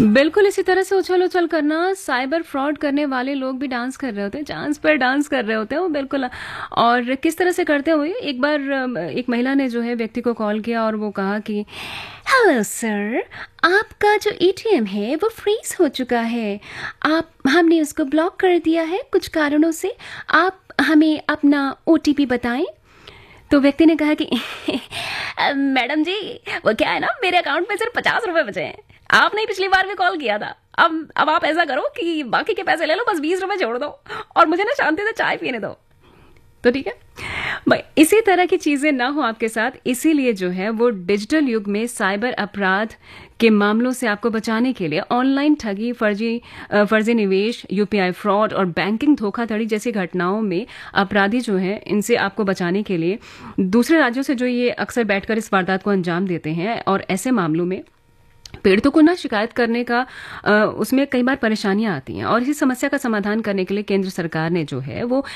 बिल्कुल इसी तरह से उछल-उछल करना, साइबर फ्रॉड करने वाले लोग भी डांस कर रहे होते हैं, चांस पर डांस कर रहे होते हैं वो बिल्कुल। और किस तरह से करते हैं वो ये, एक बार एक महिला ने जो है व्यक्ति को कॉल किया और वो कहा कि हेलो सर, आपका जो एटीएम है वो फ्रीज हो चुका है। आप हमने उसको ब्लॉक कर दिया है कुछ कारणों से। आप हमें अपना ओटीपी बताएं। तो व्यक्ति ने कहा कि मैडम जी, वो क्या है ना, मेरे अकाउंट में सिर्फ 50 रुपए बचे हैं। आपने ही पिछली बार भी कॉल किया था। अब आप ऐसा करो कि बाकी के पैसे ले लो, बस 20 रुपए छोड़ दो और मुझे ना शांति से चाय पीने दो। तो ठीक है भाई, इसी तरह की चीजें ना हो आपके साथ, इसीलिए जो है वो डिजिटल युग में साइबर अपराध के मामलों से आपको बचाने के लिए ऑनलाइन ठगी, फर्जी निवेश, यूपीआई फ्रॉड और बैंकिंग धोखाधड़ी जैसी घटनाओं में अपराधी जो है, इनसे आपको बचाने के लिए दूसरे राज्यों से जो ये अक्सर बैठकर इस वारदात को अंजाम देते हैं, और ऐसे मामलों में पीड़ितों को ना शिकायत करने का उसमें कई बार परेशानियां आती हैं। और इसी समस्या का समाधान करने के लिए केंद्र सरकार ने जो है वो